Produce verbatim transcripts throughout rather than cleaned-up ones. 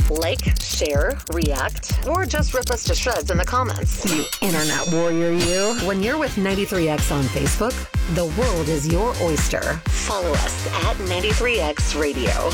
Like, share, react, or just rip us to shreds in the comments. You internet warrior, you. When you're with ninety-three X on Facebook, the world is your oyster. Follow us at ninety-three X Radio.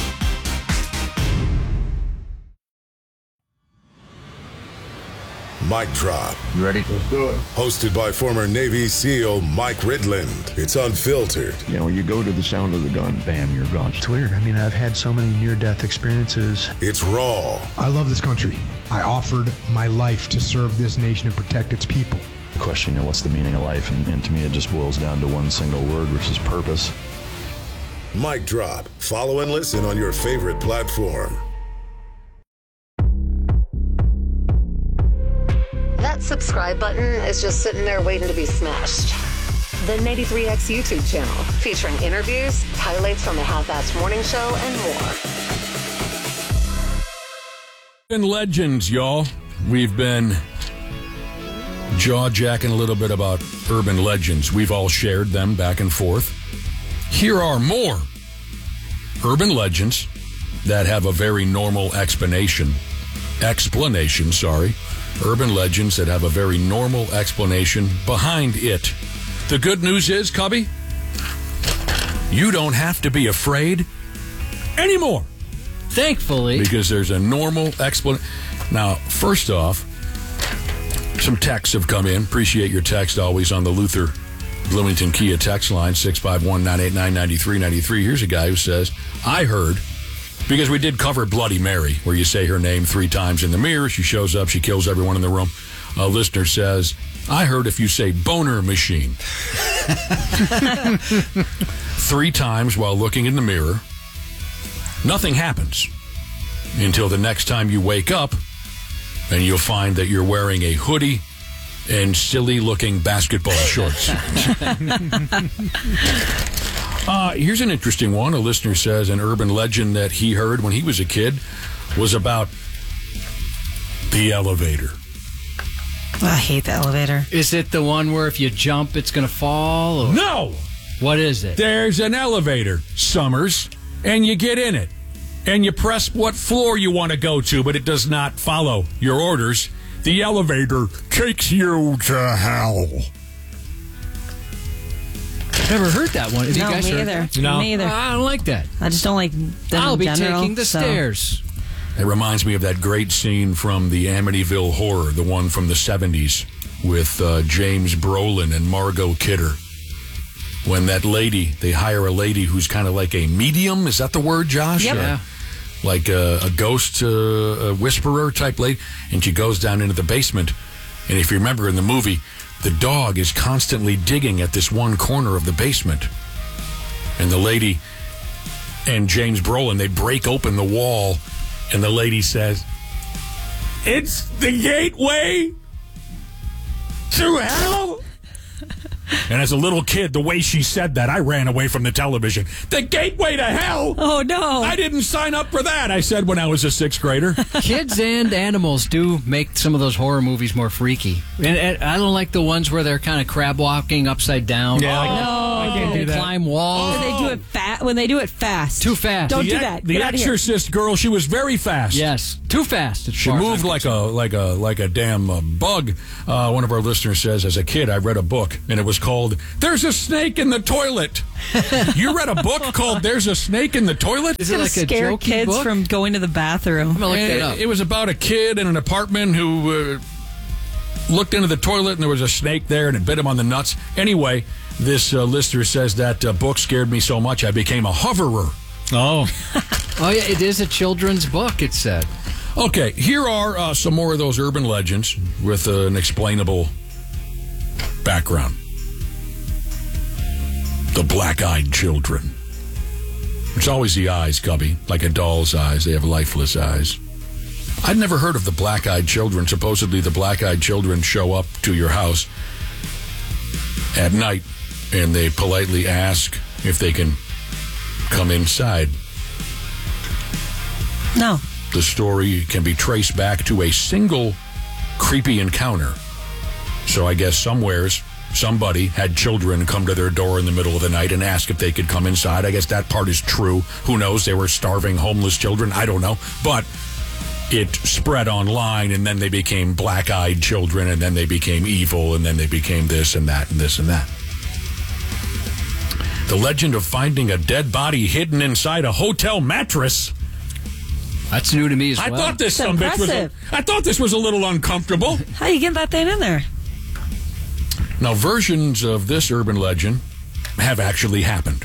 Mic Drop. You ready? Let's do it. Hosted by former Navy SEAL Mike Ridland. It's unfiltered. You know, you go to the sound of the gun, bam, you're gone. It's weird. I mean, I've had so many near-death experiences. It's raw. I love this country. I offered my life to serve this nation and protect its people. The question, you know, what's the meaning of life? And, and to me, it just boils down to one single word, which is purpose. Mic Drop. Follow and listen on your favorite platform. That subscribe button is just sitting there waiting to be smashed. The ninety-three X YouTube channel, featuring interviews, highlights from the Half-Assed Morning Show, and more. Urban legends, y'all. We've been jaw-jacking a little bit about urban legends. We've all shared them back and forth. Here are more urban legends that have a very normal explanation. Explanation, sorry. Urban legends that have a very normal explanation behind it. The good news is, Cubby, you don't have to be afraid anymore. Thankfully. Because there's a normal explanation. Now, first off, some texts have come in. Appreciate your text always on the Luther Bloomington Kia text line, six five one, nine eight nine, nine three nine three. Here's a guy who says, I heard... Because we did cover Bloody Mary, where you say her name three times in the mirror. She shows up. She kills everyone in the room. A listener says, I heard if you say boner machine three times while looking in the mirror, nothing happens until the next time you wake up and you'll find that you're wearing a hoodie and silly-looking basketball shorts. Uh, here's an interesting one. A listener says an urban legend that he heard when he was a kid was about the elevator. Oh, I hate the elevator. Is it the one where if you jump, it's going to fall? Or? No! What is it? There's an elevator, Summers, and you get in it. And you press what floor you want to go to, but it does not follow your orders. The elevator takes you to hell. Never heard that one. Have no, you guys me heard either. That? No, me either. I don't like that. I just don't like them I'll in be general, taking the so. stairs. It reminds me of that great scene from the Amityville Horror, the one from the seventies, with uh, James Brolin and Margot Kidder. When that lady, they hire a lady who's kind of like a medium. Is that the word, Josh? Yep. Yeah. Like a, a ghost uh, a whisperer type lady. And she goes down into the basement. And if you remember in the movie, the dog is constantly digging at this one corner of the basement. And the lady and James Brolin, they break open the wall, and the lady says, "It's the gateway to hell." And as a little kid, the way she said that, I ran away from the television. The gateway to hell? Oh, no. I didn't sign up for that, I said when I was a sixth grader. Kids and animals do make some of those horror movies more freaky. And, and I don't like the ones where they're kind of crab walking upside down. Yeah, like, I- No. I can't do that. Climb walls. When they do it fast. When they do it fast. Too fast. Don't the do ex- that. The Get out of here. Exorcist girl, she was very fast. Yes, too fast. as She far as moved I'm like a concerned. like a like a damn uh, bug. Uh, one of our listeners says, as a kid, I read a book, and it was called "There's a Snake in the Toilet." You read a book called "There's a Snake in the Toilet"? Is It's it gonna like a scare jokey kids book? from going to the bathroom. I'm gonna look And that up. it was about a kid in an apartment who uh, looked into the toilet, and there was a snake there, and it bit him on the nuts. Anyway, this uh, listener says that uh, book scared me so much I became a hoverer. Oh. Oh, yeah, it is a children's book, it said. Okay, here are uh, some more of those urban legends with uh, an explainable background. The black-eyed children. It's always the eyes, Cubby, like a doll's eyes. They have lifeless eyes. I'd never heard of the black-eyed children. Supposedly the black-eyed children show up to your house at night, and they politely ask if they can come inside. No. The story can be traced back to a single creepy encounter. So I guess somewheres somebody had children come to their door in the middle of the night and ask if they could come inside. I guess that part is true. Who knows? They were starving, homeless children. I don't know. But it spread online, and then they became black-eyed children, and then they became evil, and then they became this and that and this and that. The legend of finding a dead body hidden inside a hotel mattress. That's new to me as I well. thought this That's some bitch was. A, impressive. I thought this was a little uncomfortable. How you get that thing in there? Now, versions of this urban legend have actually happened.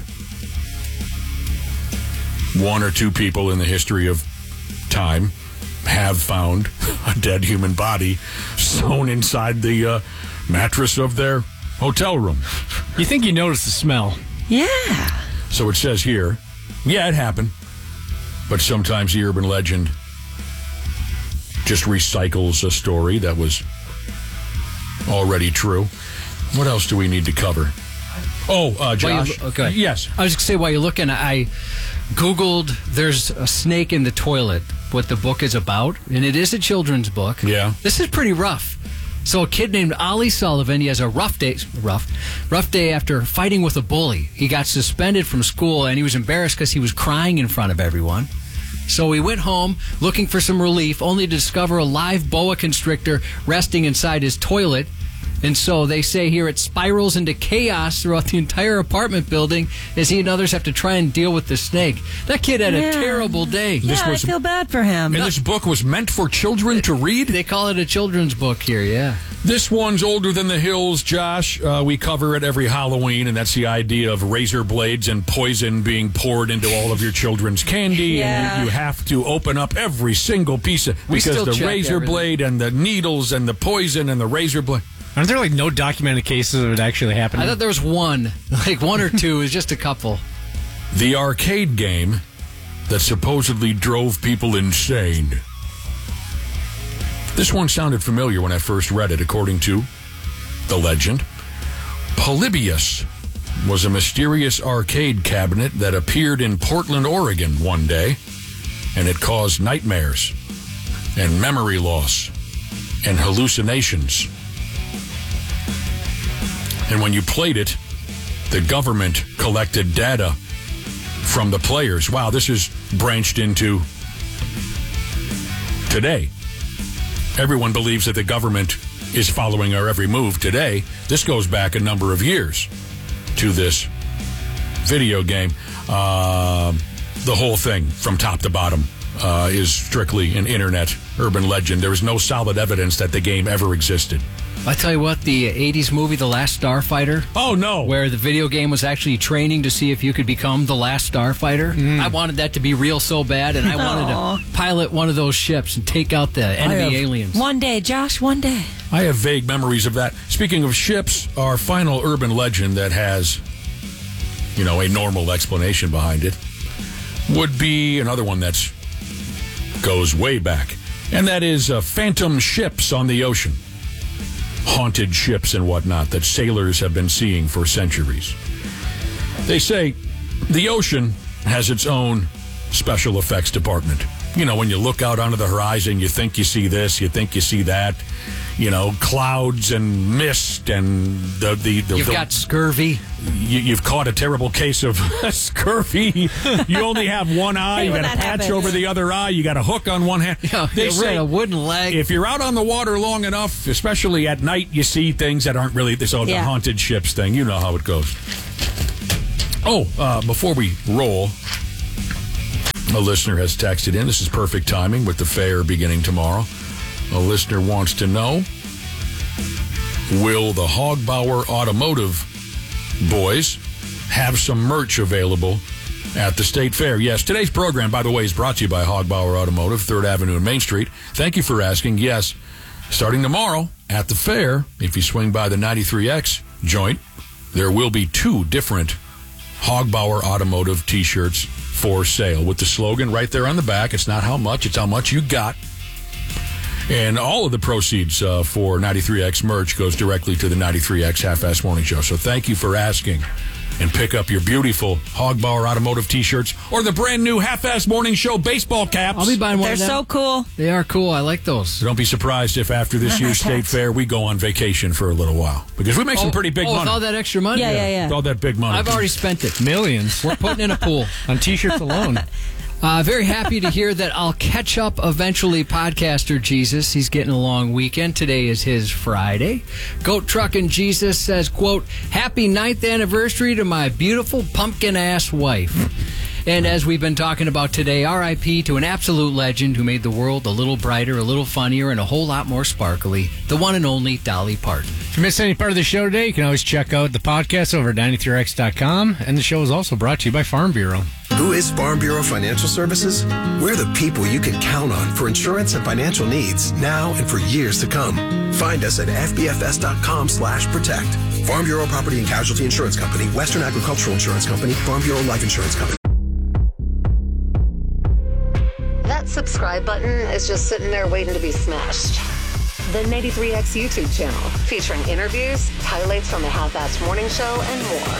One or two people in the history of time have found a dead human body sewn inside the uh, mattress of their hotel room. You think you notice the smell? Yeah. So it says here, yeah, it happened. But sometimes the urban legend just recycles a story that was already true. What else do we need to cover? Oh, uh, Josh. You, okay. Yes. I was going to say, while you're looking, I Googled there's a snake in the toilet, what the book is about, and it is a children's book. Yeah. This is pretty rough. So a kid named Ollie Sullivan, he has a rough day, rough, rough day after fighting with a bully. He got suspended from school, and he was embarrassed because he was crying in front of everyone. So he went home looking for some relief, only to discover a live boa constrictor resting inside his toilet. And so they say here it spirals into chaos throughout the entire apartment building as he and others have to try and deal with the snake. That kid had Yeah. a terrible day. Yeah, This was- I feel bad for him. And this book was meant for children to read? They call it a children's book here, yeah. This one's older than the hills, Josh. Uh, we cover it every Halloween, and that's the idea of razor blades and poison being poured into all of your children's candy. Yeah. And you, you have to open up every single piece of We because still the check razor everything. blade and the needles and the poison and the razor blade. Aren't there like no documented cases of it actually happening? I thought there was one, like one or two, it was just a couple. The arcade game that supposedly drove people insane. This one sounded familiar when I first read it, according to the legend. Polybius was a mysterious arcade cabinet that appeared in Portland, Oregon one day, and it caused nightmares and memory loss and hallucinations. And when you played it, the government collected data from the players. Wow, this is branched into today. Everyone believes that the government is following our every move today. This goes back a number of years to this video game. Uh, the whole thing from top to bottom uh, is strictly an internet urban legend. There is no solid evidence that the game ever existed. I tell you what, the eighties movie, The Last Starfighter, Oh, no. where the video game was actually training to see if you could become the last starfighter. I wanted that to be real so bad, and I wanted Aw. to pilot one of those ships and take out the enemy have- aliens. One day, Josh, one day. I have vague memories of that. Speaking of ships, our final urban legend that has, you know, a normal explanation behind it would be another one that's goes way back, and that is uh, phantom ships on the ocean. Haunted ships and whatnot that sailors have been seeing for centuries. They say the ocean has its own special effects department. You know, when you look out onto the horizon, you think you see this, you think you see that. You know, clouds and mist and the the, the You've the, got scurvy. you, you've caught a terrible case of scurvy. You only have one eye. Hey, You when got a that patch happens. over the other eye. You got a hook on one hand. Yeah, They you say ran a wooden leg. if you're out on the water long enough, especially at night, you see things that aren't really so the Yeah. haunted ships thing. You know how it goes. Oh, uh, before we roll, a listener has texted in. This is perfect timing with the fair beginning tomorrow. A listener wants to know, will the Hogbauer Automotive boys have some merch available at the State Fair? Yes, today's program, by the way, is brought to you by Hogbauer Automotive, third Avenue and Main Street. Thank you for asking. Yes, starting tomorrow at the fair, if you swing by the ninety-three X joint, there will be two different Hogbauer Automotive T-shirts for sale with the slogan right there on the back. It's not how much, it's how much you got. And all of the proceeds uh, for ninety-three X merch goes directly to the ninety-three X Half-Ass Morning Show. So thank you for asking. And pick up your beautiful Hogbauer Automotive T-shirts or the brand new Half-Ass Morning Show baseball caps. I'll be buying one They're of them. so cool. They are cool. I like those. So don't be surprised if after this year's State Fair, we go on vacation for a little while. Because we make some pretty big oh, money. with all that extra money? Yeah, yeah, yeah. With all that big money. I've already spent it. Millions We're putting in a pool. on T-shirts alone. Uh, very happy to hear that I'll catch up eventually, podcaster Jesus. He's getting a long weekend. Today is his Friday. Goat Truckin' Jesus says, quote, happy ninth anniversary to my beautiful pumpkin-ass wife. And as we've been talking about today, R I P to an absolute legend who made the world a little brighter, a little funnier, and a whole lot more sparkly, the one and only Dolly Parton. If you missed any part of the show today, you can always check out the podcast over at ninety-three X dot com. And the show is also brought to you by Farm Bureau. Who is Farm Bureau Financial Services? We're the people you can count on for insurance and financial needs now and for years to come. Find us at F B F S dot com slash protect. Farm Bureau Property and Casualty Insurance Company, Western Agricultural Insurance Company, Farm Bureau Life Insurance Company. That subscribe button is just sitting there waiting to be smashed. The ninety-three X YouTube channel, featuring interviews, highlights from the Half-Assed Morning Show, and more.